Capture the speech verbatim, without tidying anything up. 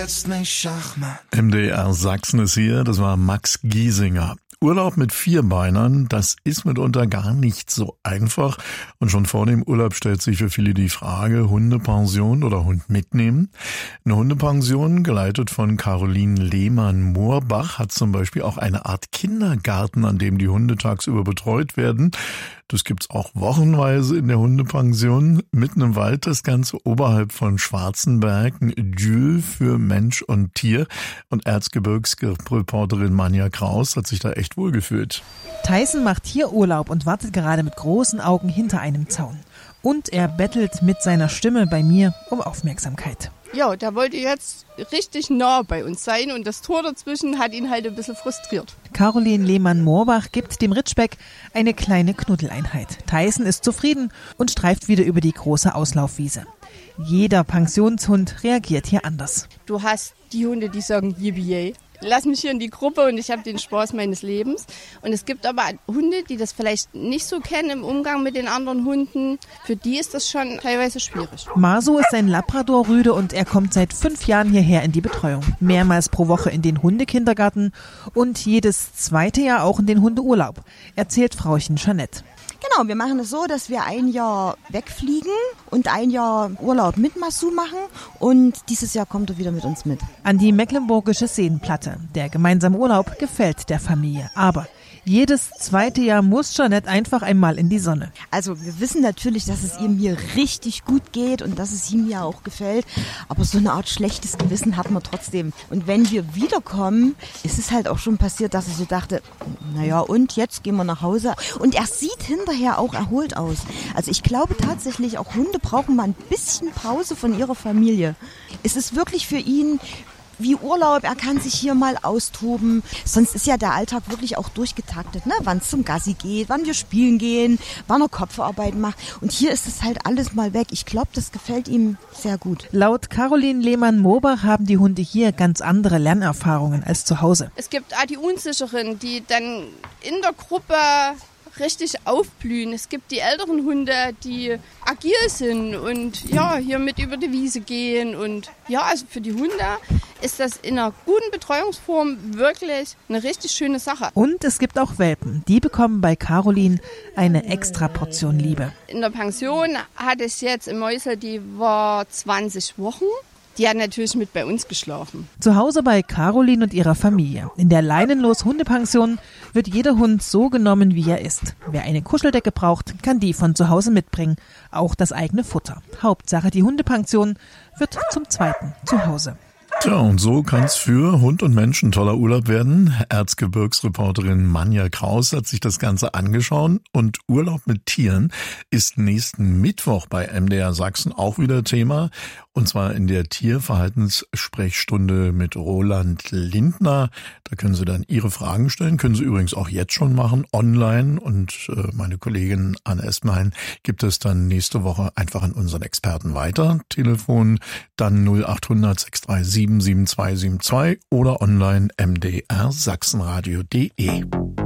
Jetzt nicht Schachmann. M D R Sachsen ist hier, das war Max Giesinger. Urlaub mit Vierbeinern, das ist mitunter gar nicht so einfach. Und schon vor dem Urlaub stellt sich für viele die Frage, Hundepension oder Hund mitnehmen? Eine Hundepension, geleitet von Caroline Lehmann-Moorbach, hat zum Beispiel auch eine Art Kindergarten, an dem die Hunde tagsüber betreut werden. Das gibt's auch wochenweise in der Hundepension. Mitten im Wald das Ganze oberhalb von Schwarzenberg. Ein Idyll für Mensch und Tier. Und Erzgebirgsreporterin Manja Kraus hat sich da echt wohlgefühlt. Tyson macht hier Urlaub und wartet gerade mit großen Augen hinter einem Zaun. Und er bettelt mit seiner Stimme bei mir um Aufmerksamkeit. Ja, der wollte jetzt richtig nah bei uns sein und das Tor dazwischen hat ihn halt ein bisschen frustriert. Caroline Lehmann-Moorbach gibt dem Ritschbeck eine kleine Knuddeleinheit. Tyson ist zufrieden und streift wieder über die große Auslaufwiese. Jeder Pensionshund reagiert hier anders. Du hast die Hunde, die sagen Yippie, lass mich hier in die Gruppe und ich habe den Spaß meines Lebens. Und es gibt aber Hunde, die das vielleicht nicht so kennen im Umgang mit den anderen Hunden. Für die ist das schon teilweise schwierig. Marso ist ein Labrador-Rüde und er kommt seit fünf Jahren hierher in die Betreuung. Mehrmals pro Woche in den Hundekindergarten und jedes zweite Jahr auch in den Hundeurlaub, erzählt Frauchen Jeanette. Genau, wir machen es so, dass wir ein Jahr wegfliegen und ein Jahr Urlaub mit Masu machen und dieses Jahr kommt er wieder mit uns mit. An die mecklenburgische Seenplatte. Der gemeinsame Urlaub gefällt der Familie, aber jedes zweite Jahr muss Jeanette einfach einmal in die Sonne. Also wir wissen natürlich, dass es ihm hier richtig gut geht und dass es ihm ja auch gefällt, aber so eine Art schlechtes Gewissen hat man trotzdem. Und wenn wir wiederkommen, ist es halt auch schon passiert, dass er so dachte, naja und jetzt gehen wir nach Hause. Und er sieht hinterher auch erholt aus. Also ich glaube tatsächlich, auch Hunde brauchen mal ein bisschen Pause von ihrer Familie. Es ist wirklich für ihn wie Urlaub, er kann sich hier mal austoben. Sonst ist ja der Alltag wirklich auch durchgetaktet, ne? Wann es zum Gassi geht, wann wir spielen gehen, wann er Kopfarbeit macht. Und hier ist es halt alles mal weg. Ich glaube, das gefällt ihm sehr gut. Laut Caroline Lehmann-Moorbach haben die Hunde hier ganz andere Lernerfahrungen als zu Hause. Es gibt auch die Unsicheren, die dann in der Gruppe richtig aufblühen. Es gibt die älteren Hunde, die agil sind und ja, hier mit über die Wiese gehen. Und ja, also für die Hunde ist das in einer guten Betreuungsform wirklich eine richtig schöne Sache. Und es gibt auch Welpen. Die bekommen bei Caroline eine extra Portion Liebe. In der Pension hatte ich jetzt im Mäusel, die war zwanzig Wochen. Die hat natürlich mit bei uns geschlafen. Zu Hause bei Caroline und ihrer Familie. In der Leinenlos-Hundepension wird jeder Hund so genommen, wie er ist. Wer eine Kuscheldecke braucht, kann die von zu Hause mitbringen. Auch das eigene Futter. Hauptsache, die Hundepension wird zum zweiten Zuhause. Tja, und so kann's für Hund und Mensch ein toller Urlaub werden. Erzgebirgsreporterin Manja Kraus hat sich das Ganze angeschaut und Urlaub mit Tieren ist nächsten Mittwoch bei M D R Sachsen auch wieder Thema. Und zwar in der Tierverhaltenssprechstunde mit Roland Lindner. Da können Sie dann Ihre Fragen stellen, können Sie übrigens auch jetzt schon machen, online. Und äh, meine Kollegin Anne Espenhain gibt es dann nächste Woche einfach an unseren Experten weiter. Telefon dann null acht hundert sechs drei sieben sieben zwei sieben zwei oder online m d r sachsenradio punkt d e.